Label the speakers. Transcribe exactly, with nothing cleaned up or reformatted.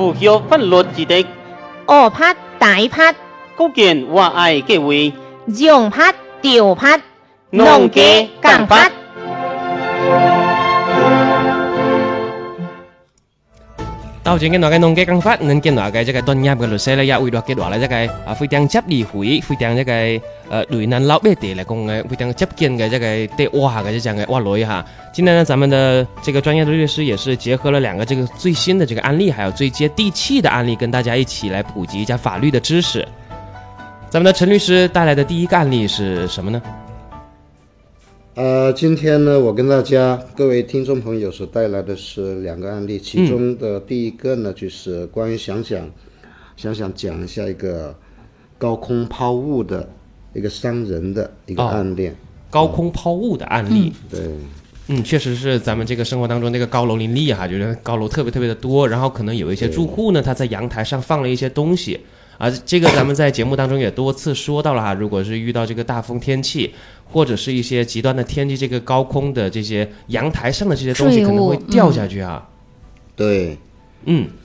Speaker 1: 不曉法律之的，
Speaker 2: 惡拍大拍，
Speaker 1: 高見話愛嘅會，
Speaker 2: 用拍調拍，
Speaker 1: 農家更拍。
Speaker 3: 到前嘅內嘅農家更發，我見內嘅即係專業嘅律師咧，也會落嘅話咧，即係啊非常接理會，非常即係呃對咱老百姓嚟講嘅非常接近嘅即係對話嘅這樣嘅話類哈。今天呢，咱們的這個專業的律師也是結合了兩個這個最新的這個案例，還有最接地氣的案例，跟大家一起來普及一下法律的知識。咱們的陳律師帶來的第一個案例是什麼呢？
Speaker 4: 呃，今天呢，我跟大家各位聽眾朋友所帶來的是兩個案例，其中的第一個呢，嗯、就是關於想想想想講一下一個高空拋物的一個傷人的一個案例。哦、高空拋物的案例，嗯、對，
Speaker 3: 嗯，確實是咱們這個生活當中那個高樓林立哈，就是高樓特別特別的多，然後可能有一些住戶呢，他在陽台上放了一些東西。啊，這個咱們在節目當中也多次說到了哈，如果是遇到這個大風天氣，或者是一些極端的天氣，這個高空的這些陽台上的這些東西可能會掉下去啊。
Speaker 4: 對，
Speaker 3: 嗯，